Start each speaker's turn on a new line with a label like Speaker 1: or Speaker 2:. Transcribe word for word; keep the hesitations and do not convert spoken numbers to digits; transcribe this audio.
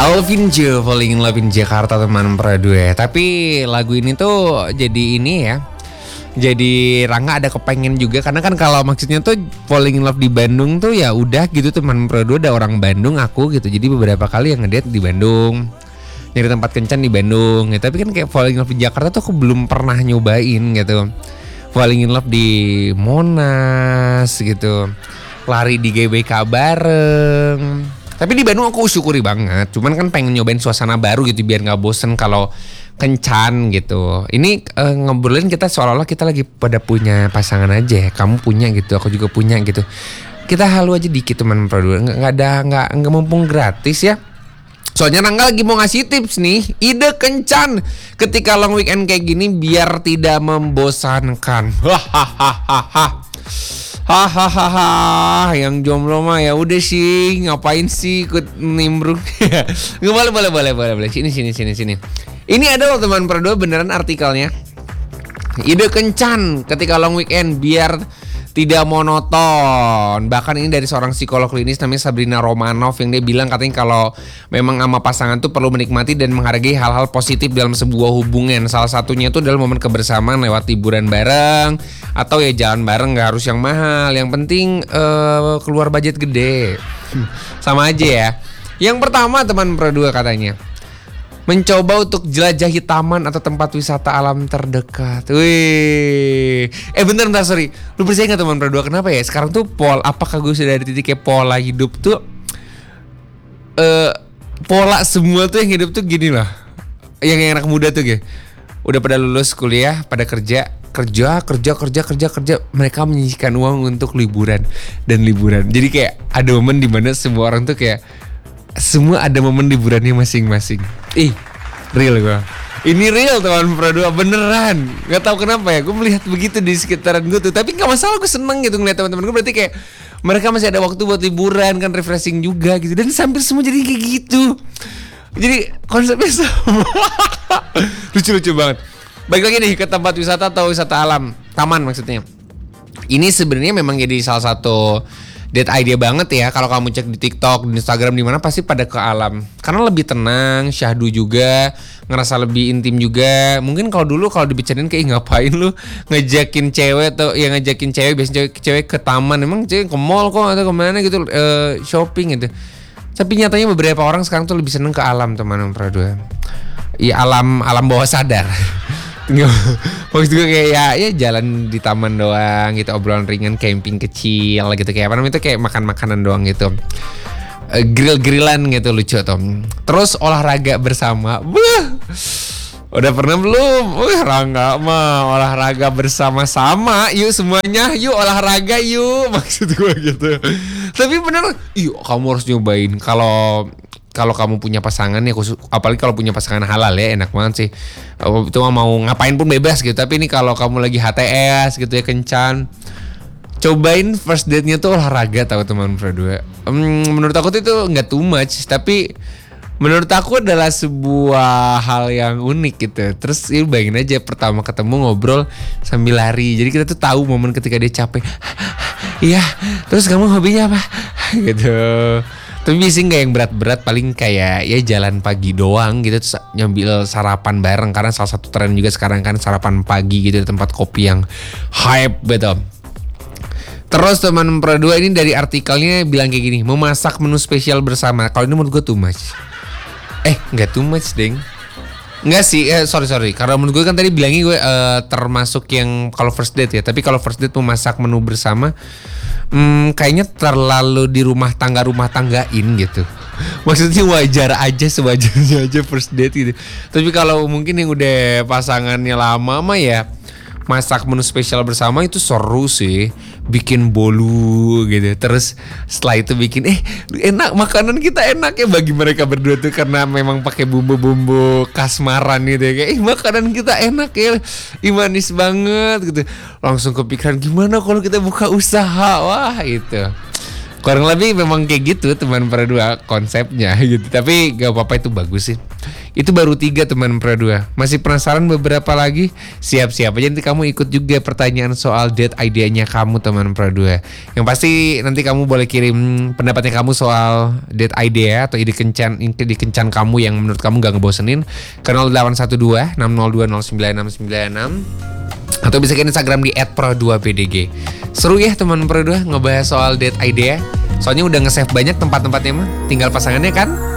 Speaker 1: Alvin Joe, Falling in Love in Jakarta teman Pradua. Tapi lagu ini tuh jadi ini ya, jadi Rangga ada kepengen juga. Karena kan kalau maksudnya tuh Falling in Love di Bandung tuh ya udah gitu teman Pradua, ada orang Bandung aku gitu. Jadi beberapa kali yang ngedate di Bandung, nyari tempat kencan di Bandung ya. Tapi kan kayak Falling in Love di Jakarta tuh aku belum pernah nyobain gitu. Falling in Love di Monas gitu, lari di G B K bareng. Tapi di Bandung aku syukuri banget. Cuman kan pengen nyobain suasana baru gitu biar gak bosen kalau kencan gitu. Ini uh, ngobrolin kita seolah-olah kita lagi pada punya pasangan aja. Kamu punya gitu, aku juga punya gitu. Kita halu aja dikit teman Pradua. Nggak, nggak ada nggak nggak mumpung gratis ya. Soalnya Rangga lagi mau ngasih tips nih, ide kencan ketika long weekend kayak gini biar tidak membosankan. Hahaha. Hahaha, yang jomblo mah ya udah sih, ngapain sih ikut nimbrung? Nggak boleh, boleh, boleh, boleh, boleh. Sini, sini, sini, sini. Ini ada loh teman Pradua beneran artikelnya. Ide kencan ketika long weekend biar tidak monoton. Bahkan ini dari seorang psikolog klinis namanya Sabrina Romanov yang dia bilang katanya kalau memang sama pasangan tuh perlu menikmati dan menghargai hal-hal positif dalam sebuah hubungan. Salah satunya itu adalah momen kebersamaan lewat liburan bareng atau ya jalan bareng, nggak harus yang mahal. Yang penting uh, keluar budget gede. Sama aja ya. Yang pertama teman Pradua katanya, mencoba untuk jelajahi taman atau tempat wisata alam terdekat. Wih, eh bentar bentar sorry. Lu percaya nggak teman Pradua kenapa ya? Sekarang tuh pol, apakah gue sudah dari titik kayak pola hidup tuh, uh, pola semua tuh yang hidup tuh gini lah. Yang, yang anak muda tuh kayak udah pada lulus kuliah, pada kerja, kerja, kerja, kerja, kerja, kerja. Mereka menyisihkan uang untuk liburan dan liburan. Jadi kayak ada momen di mana semua orang tuh kayak semua ada momen liburannya masing-masing. Ih, real gue. Ini real teman Pradua, beneran. Gak tahu kenapa ya, gue melihat begitu di sekitaran gue tuh. Tapi gak masalah, gue seneng gitu ngeliat teman-teman gue. Berarti kayak mereka masih ada waktu buat liburan kan, refreshing juga gitu. Dan hampir semua jadi kayak gitu. Jadi konsepnya sama. Lucu-lucu banget. Baik lagi nih ke tempat wisata atau wisata alam, taman maksudnya. Ini sebenarnya memang jadi salah satu date idea banget ya. Kalau kamu cek di TikTok, di Instagram, di mana pasti pada ke alam. Karena lebih tenang, syahdu juga, ngerasa lebih intim juga. Mungkin kalau dulu kalau dibicarain kayak ngapain lu ngejakin cewek atau ya ngejakin cewek biasanya cewek, cewek ke taman, emang cewek ke mall kok atau kemana gitu, uh, shopping gitu. Tapi nyatanya beberapa orang sekarang tuh lebih seneng ke alam teman-teman Pradua. Ya alam alam bawah sadar. Maksud gue kayak ya, ya jalan di taman doang gitu, obrolan ringan, camping kecil gitu, kayak apa namanya itu, kayak makan makanan doang gitu, uh, grill grillan gitu, lucu tuh. Terus olahraga bersama. Buh, udah pernah belum? Wih, Rangga mah olahraga bersama-sama. Yuk semuanya, yuk olahraga yuk. Maksud gue gitu. Tapi bener, yuk kamu harus nyobain. Kalau Kalau kamu punya pasangan ya, khusus, apalagi kalau punya pasangan halal ya, enak banget sih. Itu mau ngapain pun bebas gitu. Tapi ini kalau kamu lagi H T S gitu ya, kencan, cobain first date-nya tuh olahraga, tahu teman Pradua. Hmm, menurut aku tuh itu nggak too much, tapi menurut aku adalah sebuah hal yang unik gitu. Terus ya bayangin aja pertama ketemu ngobrol sambil lari. Jadi kita tuh tahu momen ketika dia capek. Iya. Terus kamu hobinya apa? Gitu. Tapi biasanya gak yang berat-berat, paling kayak ya jalan pagi doang gitu, terus nyambil sarapan bareng. Karena salah satu tren juga sekarang kan sarapan pagi gitu di tempat kopi yang hype gitu. Terus teman Pradua ini dari artikelnya bilang kayak gini, memasak menu spesial bersama. Kalau ini menurut gue too much. Eh gak too much deng. Enggak sih, eh, sorry sorry. Karena menurut gue kan tadi bilangnya gue uh, termasuk yang kalau first date ya. Tapi kalau first date memasak menu bersama, Hmm, kayaknya terlalu di rumah tangga rumah tanggain gitu. Maksudnya wajar aja, sewajarnya aja first date gitu. Tapi kalau mungkin yang udah pasangannya lama mah ya masak menu spesial bersama itu seru sih. Bikin bolu gitu. Terus setelah itu bikin eh enak, makanan kita enak ya bagi mereka berdua tuh, karena memang pakai bumbu-bumbu kasmaran gitu ya. Kayak eh makanan kita enak ya, ih manis banget gitu. Langsung kepikiran gimana kalau kita buka usaha. Wah itu kurang lebih memang kayak gitu teman Pradua konsepnya gitu. Tapi gak apa-apa, itu bagus sih. Itu baru tiga teman Pro dua. Masih penasaran beberapa lagi? Siap-siap aja nanti kamu ikut juga pertanyaan soal date idea-nya kamu teman Pro dua. Yang pasti nanti kamu boleh kirim pendapatnya kamu soal date idea atau ide kencan ide kencan kamu yang menurut kamu gak ngebosenin ke nol delapan satu dua enam nol dua nol sembilan enam sembilan enam atau bisa ke Instagram di et pro dua b d g. Seru ya teman Pro dua ngebahas soal date idea. Soalnya udah nge-save banyak tempat-tempatnya mah, tinggal pasangannya kan.